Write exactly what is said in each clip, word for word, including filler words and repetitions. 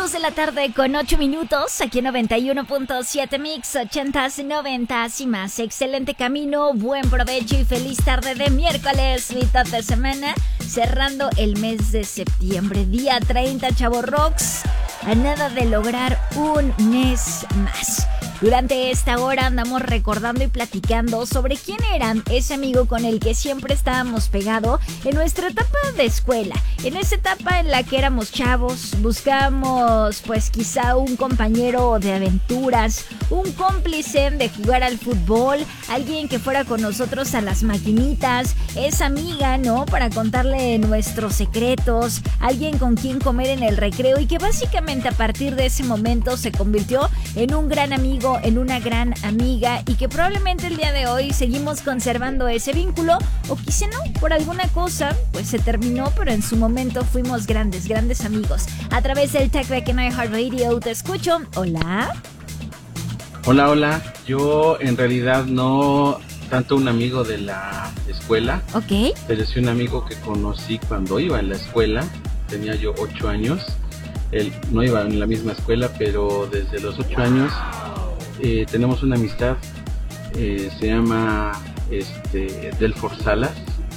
dos de la tarde con ocho minutos, aquí en noventa y uno punto siete Mix, ochentas, noventas y más. Excelente camino, buen provecho y feliz tarde de miércoles, mitad de semana, cerrando el mes de septiembre, día treinta, Chavo Rocks, a nada de lograr un mes más. Durante esta hora andamos recordando y platicando sobre quién era ese amigo con el que siempre estábamos pegados en nuestra etapa de escuela. En esa etapa en la que éramos chavos, buscábamos pues quizá un compañero de aventuras, un cómplice de jugar al fútbol, alguien que fuera con nosotros a las maquinitas, esa amiga, ¿no? Para contarle nuestros secretos, alguien con quien comer en el recreo y que básicamente a partir de ese momento se convirtió en un gran amigo, en una gran amiga y que probablemente el día de hoy seguimos conservando ese vínculo o quizá no, por alguna cosa pues se terminó, pero en su momento fuimos grandes, grandes amigos. A través del TalkBack en iHeartRadio te escucho. Hola. Hola, hola. Yo en realidad no tanto un amigo de la escuela. Ok. Pero sí un amigo que conocí cuando iba en la escuela. Tenía yo ocho años. Él no iba en la misma escuela, pero desde los ocho años eh, tenemos una amistad. Eh, se llama este, Delfor Salas.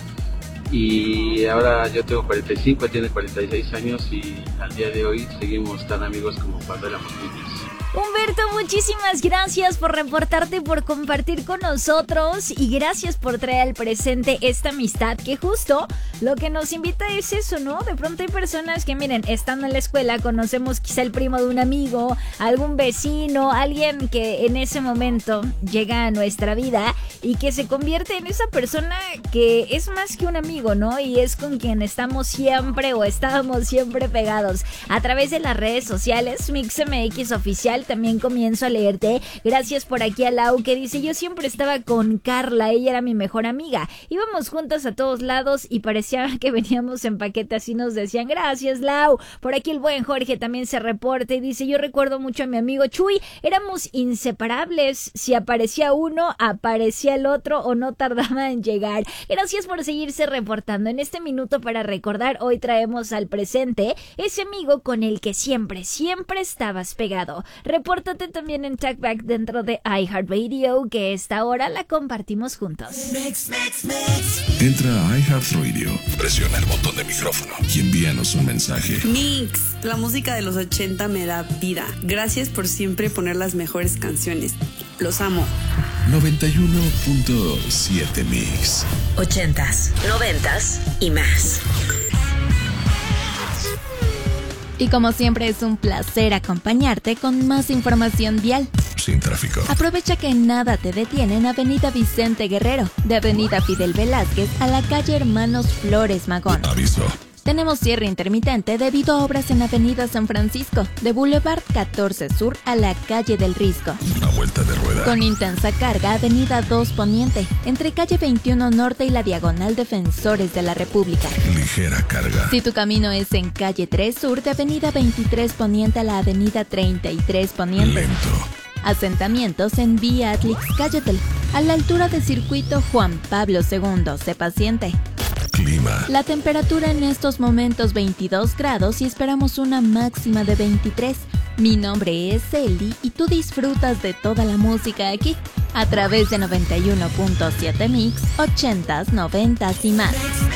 Y ahora yo tengo cuarenta y cinco, él tiene cuarenta y seis años y al día de hoy seguimos tan amigos como cuando éramos niños. Humberto, muchísimas gracias por reportarte y por compartir con nosotros y gracias por traer al presente esta amistad que justo lo que nos invita es eso, ¿no? De pronto hay personas que, miren, estando en la escuela conocemos quizá el primo de un amigo, algún vecino, alguien que en ese momento llega a nuestra vida y que se convierte en esa persona que es más que un amigo, ¿no? Y es con quien estamos siempre o estábamos siempre pegados. A través de las redes sociales, MixMX Oficial, también comienzo a leerte. Gracias por aquí a Lau que dice: yo siempre estaba con Carla, ella era mi mejor amiga. Íbamos juntas a todos lados y parecía que veníamos en paquetes y nos decían gracias, Lau. Por aquí el buen Jorge también se reporta y dice: yo recuerdo mucho a mi amigo Chuy, éramos inseparables. Si aparecía uno, aparecía el otro o no tardaba en llegar. Gracias por seguirse reportando. En este minuto para recordar, hoy traemos al presente ese amigo con el que siempre, siempre estabas pegado. Repórtate también en TalkBack dentro de iHeartRadio, que esta hora la compartimos juntos. Mix, mix, mix. Entra a iHeartRadio, presiona el botón de micrófono y envíanos un mensaje. Mix, la música de los ochenta me da vida. Gracias por siempre poner las mejores canciones. Los amo. noventa y uno punto siete Mix. Ochentas, noventas y más. Y como siempre es un placer acompañarte con más información vial. Sin tráfico. Aprovecha que nada te detiene en Avenida Vicente Guerrero, de Avenida Fidel Velázquez a la calle Hermanos Flores Magón. Aviso. Tenemos cierre intermitente debido a obras en Avenida San Francisco, de Boulevard catorce Sur a la calle del Risco. Una vuelta de rueda. Con intensa carga, Avenida dos Poniente, entre calle veintiuno Norte y la Diagonal Defensores de la República. Ligera carga. Si tu camino es en calle tres Sur, de Avenida veintitrés Poniente a la Avenida treinta y tres Poniente. Lento. Asentamientos en Vía Atlix Cayetel, a la altura del circuito Juan Pablo segundo. Sé paciente. Clima. La temperatura en estos momentos veintidós grados y esperamos una máxima de veintitrés. Mi nombre es Eli y tú disfrutas de toda la música aquí, a través de noventa y uno punto siete Mix, ochentas, noventas y más.